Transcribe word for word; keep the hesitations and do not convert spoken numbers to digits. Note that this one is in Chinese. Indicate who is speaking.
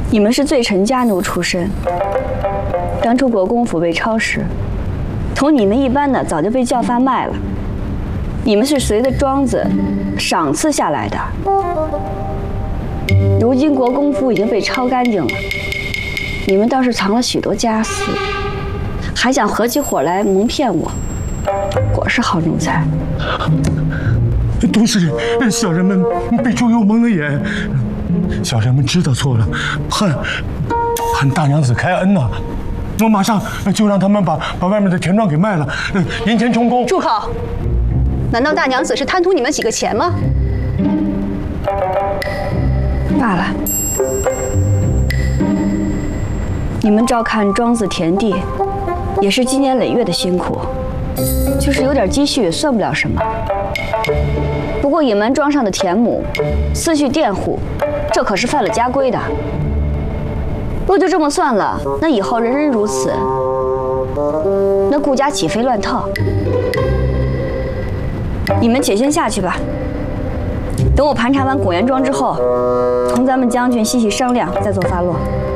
Speaker 1: 你们是罪臣家奴出身，当初国公府被抄时，同你们一般的早就被教发卖了。你们是随着庄子赏赐下来的，如今国公府已经被抄干净了，你们倒是藏了许多家私，还想合起伙来蒙骗我，果是好奴才。
Speaker 2: 都是小人们被朱由蒙了眼，小人们知道错了，恨恨大娘子开恩呐、啊！我马上就让他们把把外面的田庄给卖了，银钱充公。
Speaker 3: 住口！难道大娘子是贪图你们几个钱吗？
Speaker 1: 罢了，你们照看庄子田地，也是积年累月的辛苦，就是有点积蓄也算不了什么。不过野蛮庄上的田亩，私蓄佃户，这可是犯了家规的。若就这么算了，那以后人人如此，那顾家岂非乱套？你们且先下去吧，等我盘查完果园庄之后，同咱们将军细细商量，再做发落。